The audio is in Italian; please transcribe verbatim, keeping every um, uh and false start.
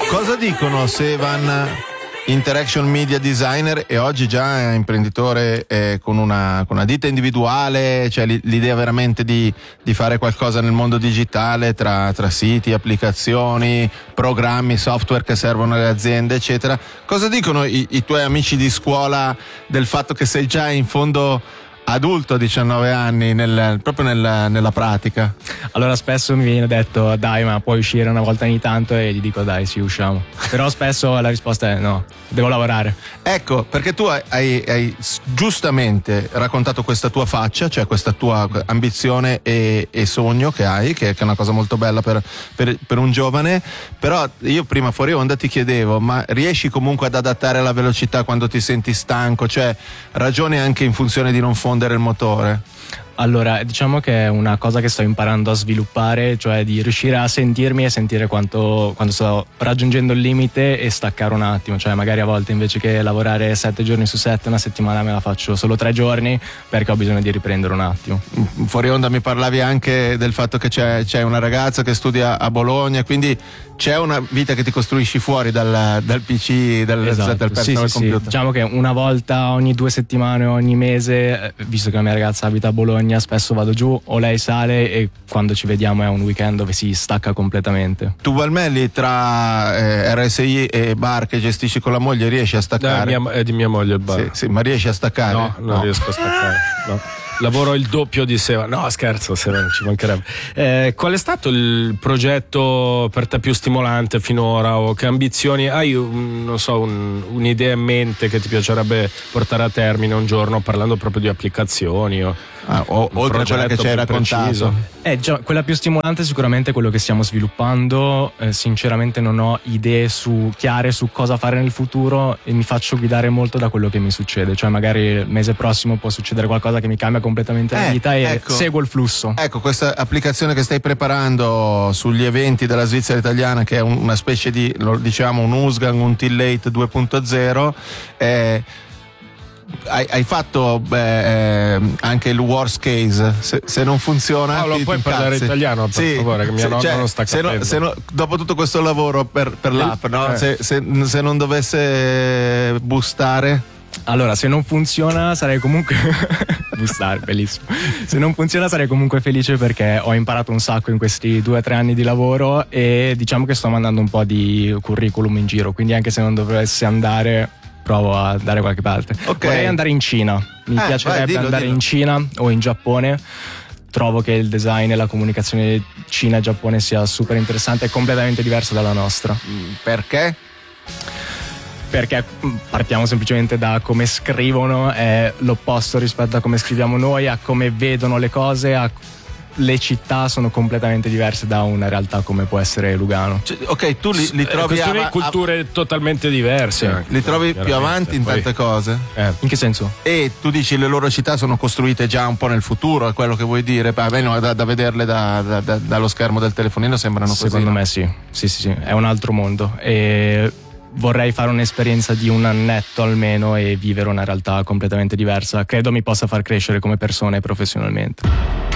Cosa dicono Sevan, interaction media designer e oggi già imprenditore eh, con, una, con una ditta individuale, cioè l'idea veramente di, di fare qualcosa nel mondo digitale tra, tra siti, applicazioni, programmi, software che servono alle aziende, eccetera. Cosa dicono i, i tuoi amici di scuola del fatto che sei già in fondo adulto a diciannove anni, nel, proprio nel, nella pratica? Allora spesso mi viene detto dai, ma puoi uscire una volta ogni tanto, e gli dico dai, sì, usciamo. Però spesso la risposta è no, devo lavorare. Ecco, perché tu hai, hai, hai giustamente raccontato questa tua faccia, cioè questa tua ambizione e, e sogno che hai, che, che è una cosa molto bella per, per, per un giovane. Però io prima fuori onda ti chiedevo, ma riesci comunque ad adattare la velocità quando ti senti stanco? Cioè ragioni anche in funzione di non fondere il motore? Allora, diciamo che è una cosa che sto imparando a sviluppare, cioè di riuscire a sentirmi e sentire quanto, quando sto raggiungendo il limite e staccare un attimo, cioè magari a volte invece che lavorare sette giorni su sette, una settimana me la faccio solo tre giorni perché ho bisogno di riprendere un attimo. Fuori onda mi parlavi anche del fatto che c'è, c'è una ragazza che studia a Bologna, quindi c'è una vita che ti costruisci fuori dal, dal P C, dal, esatto. dal personal sì, sì, computer. Sì. Diciamo che una volta ogni due settimane, ogni mese, visto che la mia ragazza abita a Bologna, spesso vado giù o lei sale e quando ci vediamo è un weekend dove si stacca completamente. Tu Valmelli, tra eh, R S I e bar che gestisci con la moglie, riesci a staccare? No, è di mia moglie il bar. Sì, sì, ma riesci a staccare? No, non no. riesco a staccare. No. Lavoro il doppio di Sevan. No, scherzo, Sevan, ci mancherebbe. Eh, qual è stato il progetto per te più stimolante finora, o che ambizioni hai, un, non so, un, un'idea in mente che ti piacerebbe portare a termine un giorno, parlando proprio di applicazioni o Ah, o, oltre a quella che ci hai raccontato? Eh, già, quella più stimolante sicuramente è quello che stiamo sviluppando. Eh, sinceramente non ho idee su, chiare su cosa fare nel futuro e mi faccio guidare molto da quello che mi succede, cioè magari il mese prossimo può succedere qualcosa che mi cambia completamente eh, la vita e ecco, seguo il flusso. Ecco, questa applicazione che stai preparando sugli eventi della Svizzera italiana, che è un, una specie di, lo diciamo, un U S G A N, un T-Late due punto zero, eh, Hai, hai fatto beh, eh, anche il worst case, se, se non funziona. No, lo puoi parlare italiano per sì, favore, che mia se, nonna cioè, non sta se capendo. no, se no, dopo tutto questo lavoro per, per l'app, no? eh. se, se, se non dovesse boostare, allora se non funziona sarei comunque boostare, bellissimo. Se non funziona sarei comunque felice perché ho imparato un sacco in questi due o tre anni di lavoro e diciamo che sto mandando un po' di curriculum in giro, quindi anche se non dovesse andare provo a dare qualche parte. Okay. Vorrei andare in Cina, mi eh, piacerebbe vai, dillo, andare dillo. in Cina o in Giappone. Trovo che il design e la comunicazione Cina e Giappone sia super interessante e completamente diversa dalla nostra. perché? Perché partiamo semplicemente da come scrivono, è l'opposto rispetto a come scriviamo noi, a come vedono le cose, a le città sono completamente diverse da una realtà come può essere Lugano. Cioè, ok, tu li, li trovi questioni a, di culture totalmente diverse. a, anche, li trovi più avanti in Poi, tante cose? eh. In che senso? E tu dici le loro città sono costruite già un po' nel futuro, è quello che vuoi dire? Beh, no, da, da vederle da, da, da, dallo schermo del telefonino sembrano così. Secondo no? me sì. Sì, sì, sì, è un altro mondo e vorrei fare un'esperienza di un annetto almeno e vivere una realtà completamente diversa. Credo mi possa far crescere come persona e professionalmente.